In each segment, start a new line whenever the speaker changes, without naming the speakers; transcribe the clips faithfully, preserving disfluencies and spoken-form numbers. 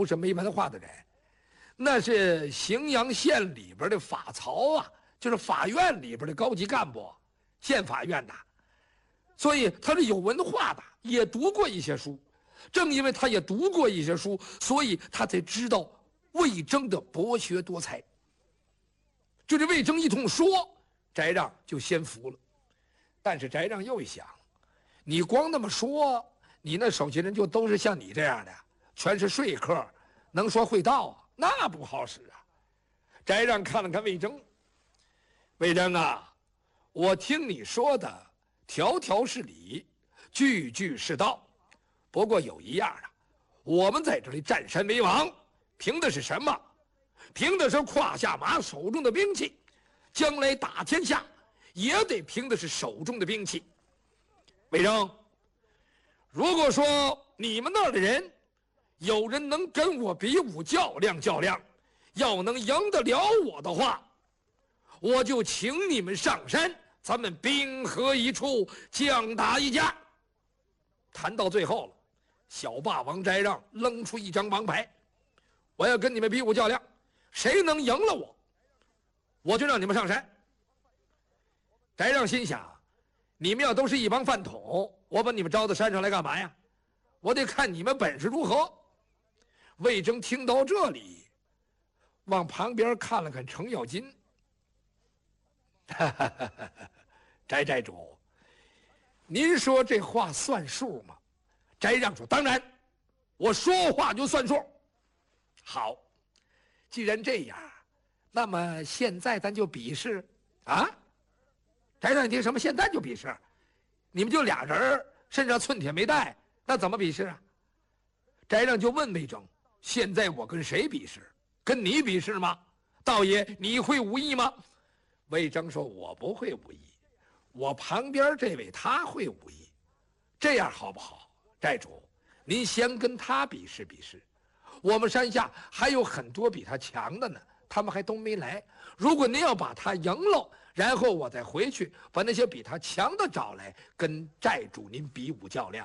不是没文化的人，那是荥阳县里边的法曹啊，就是法院里边的高级干部，县法院的，所以他是有文化的，也读过一些书。正因为他也读过一些书，所以他才知道魏征的博学多才。就这魏征一通说，翟让就先服了。但是翟让又一想，你光那么说，你那手下人就都是像你这样的，全是说客，能说会道啊，那不好使啊。翟让看了看魏征，魏征啊，我听你说的条条是理，句句是道。不过有一样啊，我们在这里占山为王，凭的是什么？凭的是胯下马，手中的兵器。将来打天下，也得凭的是手中的兵器。魏征，如果说你们那儿的人有人能跟我比武较量较量，要能赢得了我的话，我就请你们上山，咱们兵合一处，将打一架。谈到最后了，小霸王翟让扔出一张王牌，我要跟你们比武较量，谁能赢了我，我就让你们上山。翟让心想，你们要都是一帮饭桶，我把你们招到山上来干嘛呀？我得看你们本事如何。魏征听到这里，往旁边看了看程咬金，翟寨主，您说这话算数吗？翟让说，当然，我说话就算数。好，既然这样，那么现在咱就比试啊。翟让一听什么现在就比试，你们就俩人身上寸铁没带，那怎么比试啊？翟让就问魏征，现在我跟谁比试？跟你比试吗？道爷，你会武艺吗？魏征说，我不会武艺，我旁边这位他会武艺。这样好不好？寨主，您先跟他比试比试，我们山下还有很多比他强的呢，他们还都没来。如果您要把他赢了，然后我再回去把那些比他强的找来，跟寨主您比武较量。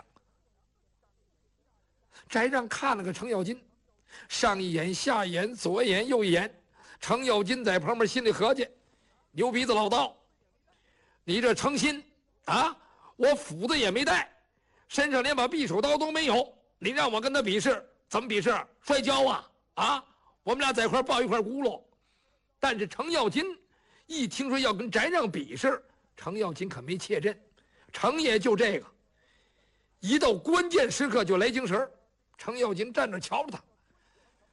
翟让看了个程咬金，上一眼下一眼左一眼右一眼。程咬金在旁边心里合计，牛鼻子老道，你这诚心啊，我斧子也没带，身上连把匕首刀都没有，你让我跟他比试，怎么比试？摔跤啊啊！我们俩在一块抱一块轱辘。但是程咬金一听说要跟翟让比试，程咬金可没怯阵，程爷就这个，一到关键时刻就来精神。程咬金站着瞧着他，